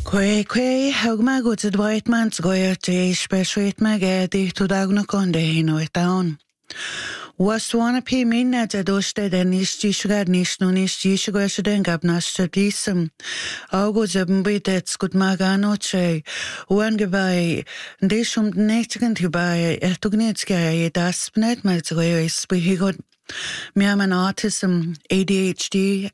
Quay hug my goods at white man's goya to special my gadi to dagno conde hino it down. Was wanna pay me net at oste den is tishgad nish no nish tishgad den gabnas to disum. Augo zebn bit it's good magano che. One goodbye. Dishum netigan to buy etugnitska das net my goya is good. Me am an autism, ADHD,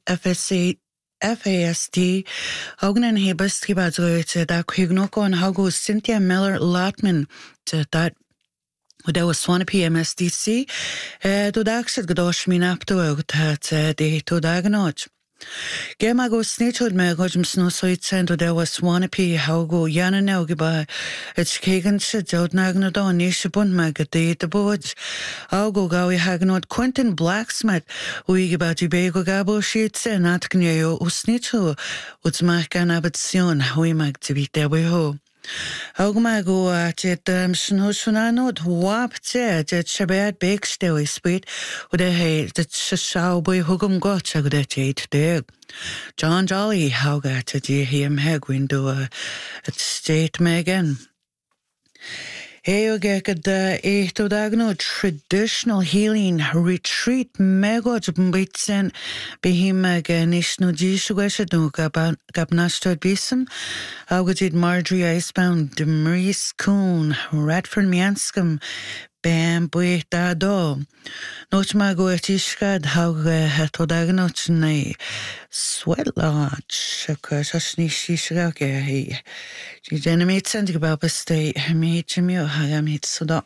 FASD, Hognan Hebus Kibazroite, that Hugnoko and Hago Cynthia Miller Lotman, that there was one PMSDC, to Daxit Godosh Minapto, that the to Dagnot. Gemago snitchod me gojms no soitsen to there was one P. Hago Yanano Giba, it's Kagan shit out Nagnodon, Nishibun Magate, the boards. Augo Gawi Hagnot Quentin Blacksmith, Uigiba Jibago Gabo sheets and Atgneo Usnicho, Utsmakan Abatsion, Huimag to be there we ho. Augmago at Snowsunano, wap jet Shabbat bakes there we speed, with a hay that Shao boy Hugum got a good eight there. John Jolly, how got a dear him heg window at State Megan. Eogekad Ehtodagno traditional healing retreat megod bitsen behimag nishno jishweshadu gabnastad bisum augudid Marjorie Icebound Maurice Coon Radford Mianskum Bam Buetado Notmago etishkad haug hetodagnoch nei Swedlodge Shashni Shishake he Generate sending about a state meet me or Hagamit Sudan.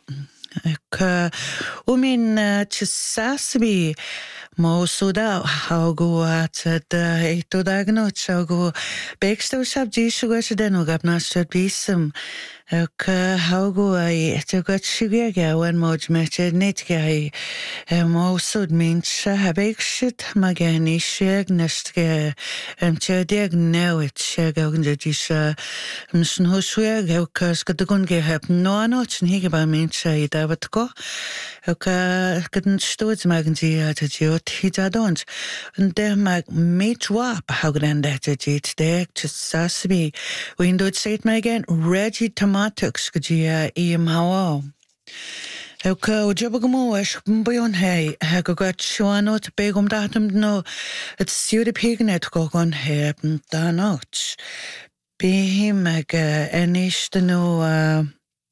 Umin Chisasabi Mo Suda how go at the Etodagno Chago Bakstow Shab Jishugash Deno Gabnastad Bisum. How go I to got sugar when Moj Metched Nitgai Mo Sud means Shahabakshit Magani Shag Nestge Chadig now it Shagog Jisha Msnhuswag Hokers got the gunge have no notch and Higaba means Shay Davatko. Couldn't stood Maganji at a jot Hijadons and there mag meet wap how grand that a jit there just Sasabi. Window State Magan Reggie Tomatox Gajia Hao. Elko Jabagamoish Buyon Hay, Hagogat Shuano to Begum Datum no, it's Sudi Pignet Gogon Heb Danoch. Be him anish the no.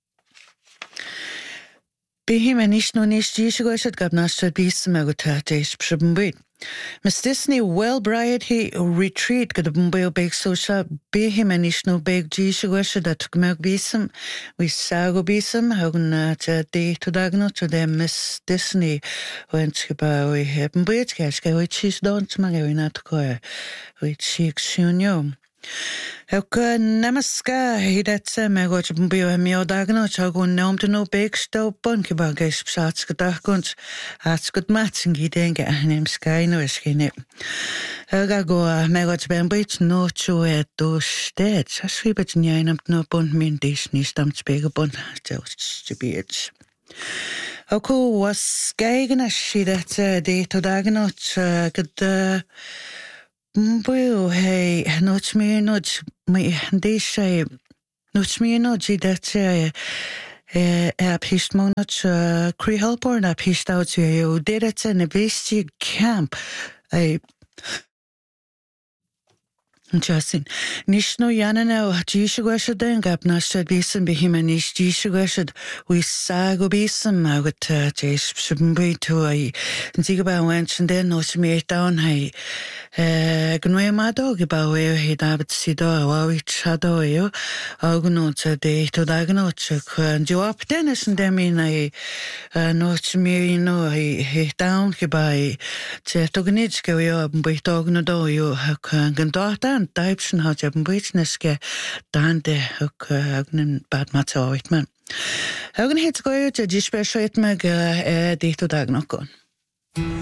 Behim anish no nish jishugashat gabnastad bisum agotatesh pshubumbuit. Miss Disney well bright he retreat got a bumbo bake so sharp behim anish no bake jishugashat that gmag bisum we sago bisum hagunat day to dagno to them Miss Disney went to buy we have bumbuit cash go which is don't magawi not go which she xunyo. Elka Namaska, he that's a megotch bio meo dagno, chagun nom to no bake stove bunky baggage shots gadaguns, that's good matching he didn't name sky no skin it. Elga go a megotch bambits no cho at those states, a sweep at nine up no bun min dish ni stamps big bun, just to be it. Elko was skying a she that's a day to dagno, good. Well, hey, not me, not me. They say, not me, not that a piece monot, Cree helper, and a piece out to you. Did it in a beastie camp. Justin, Nishno Yanano, Jishugashad, Gabnashad Bisum, Behimanish, Jishugashad, we sago bisum, I would taste shouldn't be to a Zigaba went and then no me down. Hey, Gnoy my dog about where he dabbed Sido, which shadow you, Agnot a day to Dagnot, and you up Dennis and them in a notch me, he down by Chetognitska, you up with Dognodo, you can do Types how to business get done the bad matter with man. How can hit go to dispatch it meg to Dagnokon?